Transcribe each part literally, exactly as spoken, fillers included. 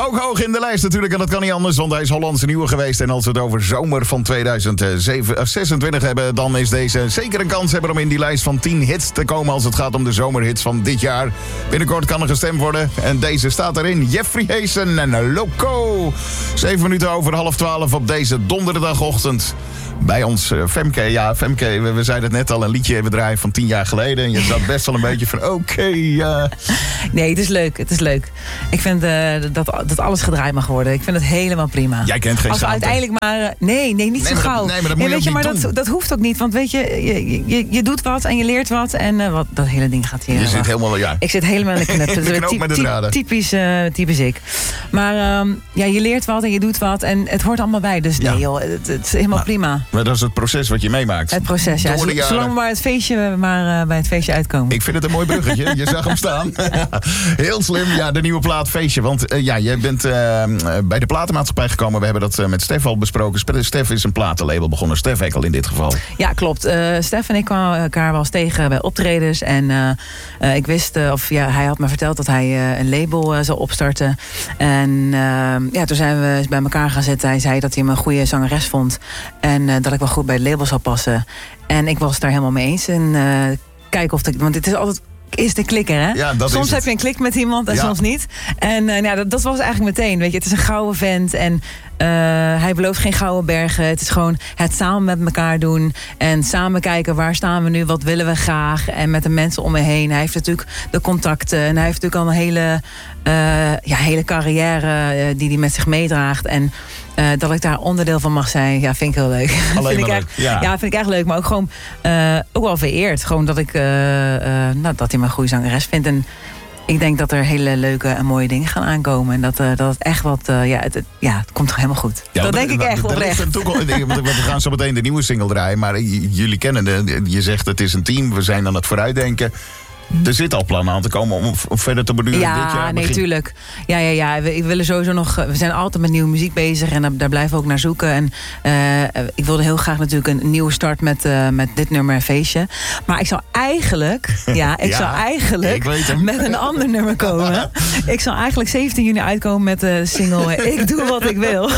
Ook hoog in de lijst natuurlijk, en dat kan niet anders, want hij is Hollandse nieuwe geweest. En als we het over zomer van tweeduizend zesentwintig hebben, dan is deze zeker een kans hebben om in die lijst van tien hits te komen als het gaat om de zomerhits van dit jaar. Binnenkort kan er gestemd worden en deze staat erin. Jeffrey Hazen en Loco. Zeven minuten over half twaalf op deze donderdagochtend. Bij ons, uh, Femke. Ja, Femke, we, we zeiden het net al, een liedje hebben draaien van tien jaar geleden. En je zat best wel een beetje van, oké. Okay, uh... Nee, het is leuk, het is leuk. Ik vind uh, dat, dat alles gedraaid mag worden. Ik vind het helemaal prima. Jij kent geen Als we schaamte. uiteindelijk maar... Uh, nee, nee, niet nee, zo maar gauw. Dat, nee, maar dat moet nee, je weet je, ook maar niet dat, dat hoeft ook niet. Want weet je, je, je, je doet wat en je leert wat. En uh, wat, dat hele ding gaat hier. Je zit helemaal, ja. Ik zit helemaal in de knop. de knoop met de draden. Typisch, uh, typisch ik. Maar um, ja, je leert wat en je doet wat. En het hoort allemaal bij. Dus nee ja. joh, het, het is helemaal maar, prima. Maar dat is het proces wat je meemaakt. Het proces, ja. Zolang jaren... we maar het feestje, maar uh, bij het feestje uitkomen. Ik vind het een mooi bruggetje. Je zag hem staan. Heel slim. Ja, de nieuwe plaat Feestje. Want uh, ja, jij bent uh, bij de platenmaatschappij gekomen. We hebben dat uh, met Stef al besproken. Stef is een platenlabel begonnen. Stef Ekkel in dit geval. Ja, klopt. Uh, Stef en ik kwamen elkaar wel eens tegen bij optredens. En uh, uh, ik wist, uh, of ja, hij had me verteld dat hij uh, een label uh, zou opstarten. En uh, ja, toen zijn we bij elkaar gaan zitten. Hij zei dat hij me een goede zangeres vond. En uh, dat ik wel goed bij het label zou passen. En ik was het daar helemaal mee eens. En uh, kijken of de, want het is altijd... is de klikker, hè? Ja, dat soms is heb je een klik met iemand en ja. soms niet. En uh, nou, dat, dat was eigenlijk meteen. Weet je, het is een gouden vent en uh, hij belooft geen gouden bergen. Het is gewoon het samen met elkaar doen en samen kijken waar staan we nu, wat willen we graag en met de mensen om me heen. Hij heeft natuurlijk de contacten en hij heeft natuurlijk al een hele, uh, ja, hele carrière uh, die hij met zich meedraagt. En Uh, dat ik daar onderdeel van mag zijn, ja, vind ik heel leuk. Alleen vind maar ik echt, leuk, ja. ja, vind ik echt leuk. Maar ook gewoon uh, ook wel vereerd. Gewoon dat ik uh, uh, nou, dat hij me een goede zangeres vindt. En ik denk dat er hele leuke en mooie dingen gaan aankomen. En dat, uh, dat het echt wat... Uh, ja, het, het, ja, het komt toch helemaal goed. Ja, dat denk ik echt oprecht. We gaan zo meteen de nieuwe single draaien. Maar jullie kennen de, je zegt het is een team. We zijn aan het vooruitdenken. Er zit al plannen aan te komen om, om verder te beduren ja, dit jaar. Nee, begin... tuurlijk. Ja, ja, ja. We, we willen sowieso nog. We zijn altijd met nieuwe muziek bezig en daar, daar blijven we ook naar zoeken. En uh, ik wilde heel graag natuurlijk een nieuwe start met, uh, met dit nummer Feestje. Maar ik zou eigenlijk, ja, ik ja, zou eigenlijk ik met een ander nummer komen. Ik zou eigenlijk zeventien juni uitkomen met de single Ik doe wat ik wil.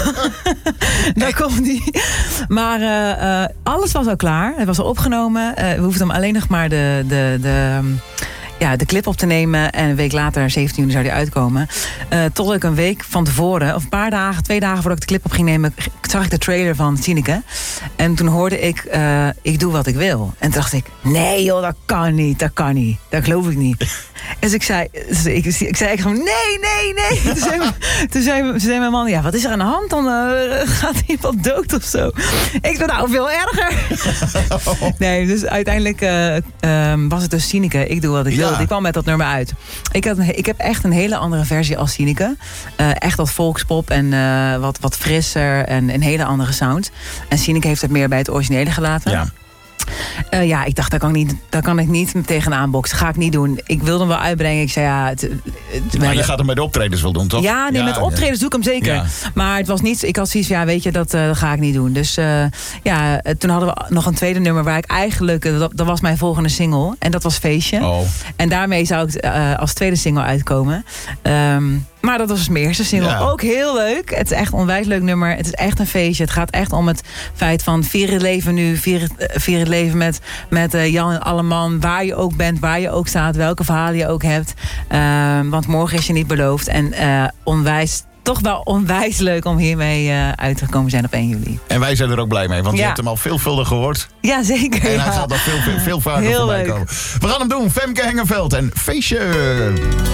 Daar komt die. Maar uh, uh, alles was al klaar. Het was al opgenomen. Uh, we hoefden hem alleen nog maar de. de, de Ja, de clip op te nemen. En een week later, zeventien juni, zou die uitkomen. Uh, tot ik een week van tevoren, of een paar dagen, twee dagen voordat ik de clip op ging nemen, zag ik de trailer van Sineke. En toen hoorde ik, uh, ik doe wat ik wil. En toen dacht ik, nee joh, dat kan niet, dat kan niet. Dat geloof ik niet. Dus ik zei, dus ik, ik zei echt van, nee, nee, nee. Toen zei, toen zei, toen zei mijn man, ja, wat is er aan de hand? Dan uh, gaat iemand dood of zo. Ik dacht, nou, veel erger. Nee, dus uiteindelijk uh, um, was het dus Sineke, ik doe wat ik wil. Ja. Die kwam met dat nummer uit. Ik, had, ik heb echt een hele andere versie als Sineke. Uh, echt wat volkspop en uh, wat, wat frisser en een hele andere sound. En Sineke heeft het meer bij het originele gelaten. Ja. Uh, ja, ik dacht, daar kan ik niet, daar kan ik niet tegenaan boksen. Ga ik niet doen. Ik wilde hem wel uitbrengen. Ik zei, ja... Het, het, maar je gaat hem bij de optredens wel doen, toch? Ja, nee, ja, met optredens ja. doe ik hem zeker. Ja. Maar het was niet... Ik had zoiets, ja, weet je, dat uh, ga ik niet doen. Dus uh, ja, toen hadden we nog een tweede nummer waar ik eigenlijk... Uh, dat, dat was mijn volgende single. En dat was Feestje. Oh. En daarmee zou ik uh, als tweede single uitkomen. Um, Maar dat was dus mijn eerste single. Ja. Ook heel leuk. Het is echt een onwijs leuk nummer. Het is echt een feestje. Het gaat echt om het feit van vier het leven nu. Vier het, uh, vier het leven met, met uh, Jan en Alleman. Waar je ook bent, waar je ook staat. Welke verhalen je ook hebt. Uh, want morgen is je niet beloofd. En uh, onwijs... toch wel onwijs leuk om hiermee uh, uit te komen zijn op één juli. En wij zijn er ook blij mee, want ja. je hebt hem al veelvuldig gehoord. Ja, zeker. En ja. hij gaat nog veel, veel, veel vaker Heel voorbij leuk. komen. We gaan hem doen. Femke Hengenveld en Feestje.